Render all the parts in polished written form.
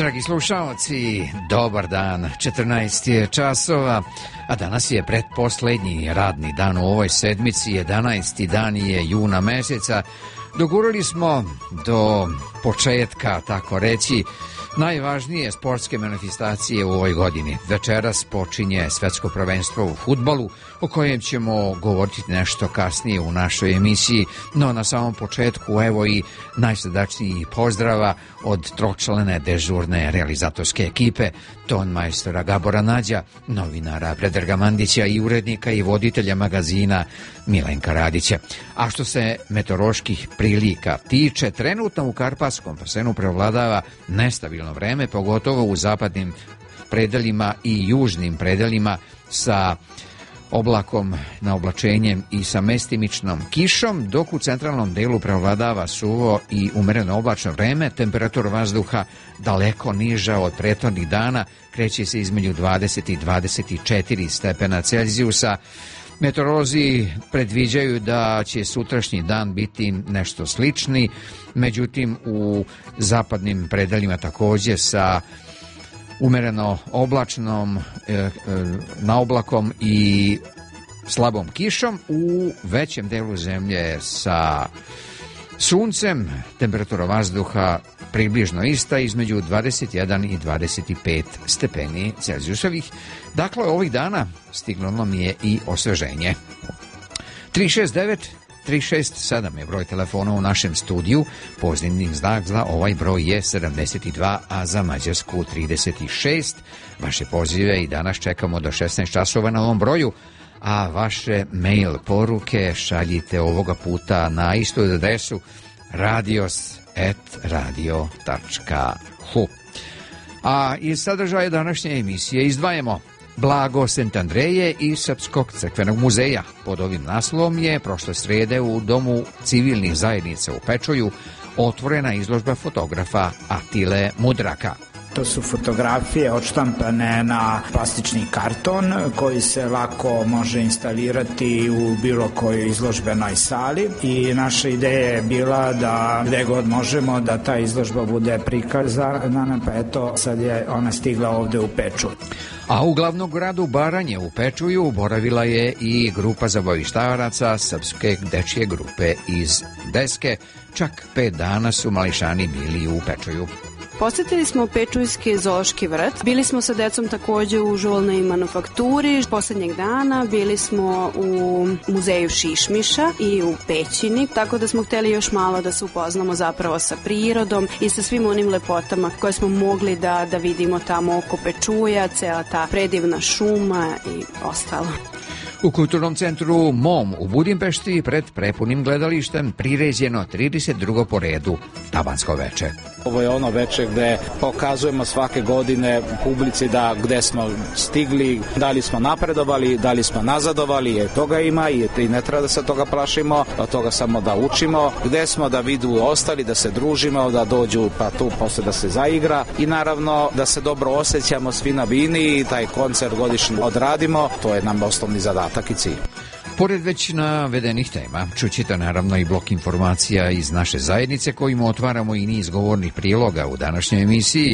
Dragi slušaoci, dobar dan, 14 je časova, a danas je pretposlednji radni dan u ovoj sedmici, 11. dan je juna meseca. Dogurali smo do početka, tako reći, najvažnije sportske manifestacije u ovoj godini. Večeras počinje svetsko prvenstvo u fudbalu, o kojem ćemo govoriti nešto kasnije u našoj emisiji, no na samom početku evo i najsrdačniji pozdrava od tročlane dežurne realizatorske ekipe, ton majstora Gabora Nađa, novinara Predraga Mandića i urednika i voditelja magazina Milenka Radića. A što se meteoroloških prilika tiče, trenutno u Karpatskom prsenu prevladava nestabilno vreme, pogotovo u zapadnim predelima i južnim predelima sa oblakom na oblačenjem i sa mestimičnom kišom, dok u centralnom delu prevladava suvo i umereno oblačno vreme. Temperatura vazduha daleko niža od prethodnih dana, kreće se između 20 i 24 stepena Celzijusa. Meteorolozi predviđaju da će sutrašnji dan biti nešto slični, međutim u zapadnim predelima takođe sa umereno oblačnom, na oblakom i slabom kišom. U većem delu zemlje sa suncem, temperatura vazduha približno ista, između 21 i 25 stepeni Celzijusovih. Dakle, ovih dana stiglo nam je i osveženje. 369-367 je broj telefona u našem studiju, pozivni znak za ovaj broj je 72, a za Mađarsku 36. Vaše pozive i danas čekamo do 16 časova na ovom broju, a vaše mail poruke šaljite ovoga puta na istu adresu radios@radio.hu. A iz sadržaja današnje emisije izdvajamo Blago Sent Andreje i Srpskog crkvenog muzeja. Pod ovim naslovom je prošle srede u Domu civilnih zajednica u Pečuju otvorena izložba fotografa Atile Mudraka. To su fotografije odštampane na plastični karton koji se lako može instalirati u bilo kojoj izložbenoj sali i naša ideja je bila da gde god možemo da ta izložba bude prikazana, pa eto sad je ona stigla ovde u Pečuj. A u glavnom gradu Baranje u Pečuju boravila je i grupa zabavištaraca Srpske dečje grupe iz Deske. Čak 5 dana su mališani bili u Pečuju. Posetili smo Pečujski zoološki vrt, bili smo sa decom takođe u žolnoj manufakturi. Poslednjeg dana bili smo u muzeju Šišmiša i u pećini, tako da smo hteli još malo da se upoznamo zapravo sa prirodom i sa svim onim lepotama koje smo mogli da vidimo tamo oko Pečuja, cela ta predivna šuma i ostalo. U kulturnom centru MOM u Budimpešti pred prepunim gledalištem priređeno 32. po redu Tavansko veče. Ovo je ono veče gde pokazujemo svake godine publici da gde smo stigli, da li smo napredovali, da li smo nazadovali, jer toga ima i ne treba da se toga plašimo, od toga samo da učimo, gde smo da vidu ostali, da se družimo, da dođu pa tu posle da se zaigra i naravno da se dobro osjećamo svi na bini i taj koncert godišnji odradimo, to je nam osnovni zadatak i cilj. Pored već navedenih tema, čućete naravno i blok informacija iz naše zajednice kojima otvaramo i niz govornih priloga u današnjoj emisiji,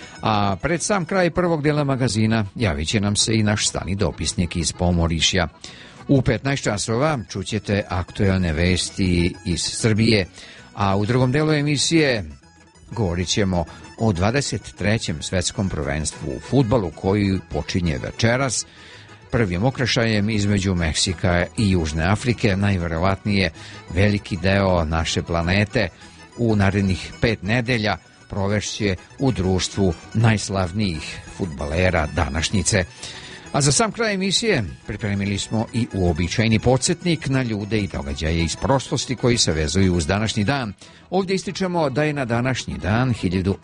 a pred sam kraj prvog dela magazina javit će nam se i naš stalni dopisnik iz Pomorišja. U 15 časova čućete aktuelne vesti iz Srbije, a u drugom delu emisije govorit ćemo o 23. svetskom prvenstvu u fudbalu koji počinje večeras, prvim okršajem između Meksika i Južne Afrike, najverovatnije veliki deo naše planete u narednih 5 nedelja provešće u društvu najslavnijih fudbalera današnjice. A za sam kraj emisije pripremili smo i uobičajeni podsjetnik na ljude i događaje iz prošlosti koji se vezuju uz današnji dan. Ovdje ističemo da je na današnji dan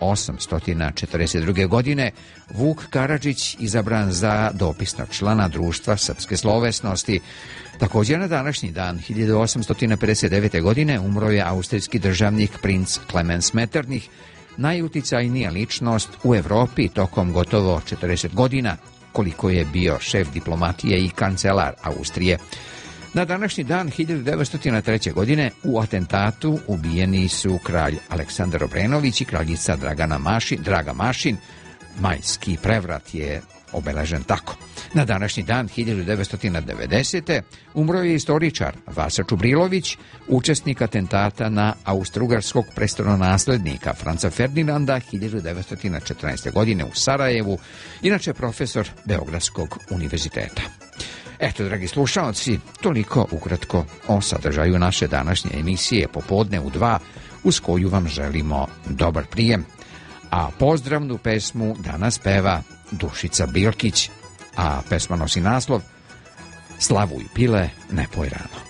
1842. godine Vuk Karadžić izabran za dopisnog člana Društva srpske slovesnosti. Također na današnji dan 1859. godine umro je austrijski državnik princ Klemens Metternich, najuticajnija ličnost u Evropi tokom gotovo 40 godina, koliko je bio šef diplomatije i kancelar Austrije. Na današnji dan 1903. godine u atentatu ubijeni su kralj Aleksandar Obrenović i kraljica Draga Mašin. Majski prevrat je obeležen tako. Na današnji dan 1990. umro je istoričar Vasa Čubrilović, učesnik atentata na austrougarskog prestolonaslednika Franca Ferdinanda 1914. godine u Sarajevu, inače profesor Beogradskog univerziteta. Eto, dragi slušalci, toliko ukratko o sadržaju naše današnje emisije Popodne u 2, uz koju vam želimo dobar prijem. A pozdravnu pesmu danas peva Dušica Bilkić, a pesma nosi naslov Slavuj pile, ne poj rano.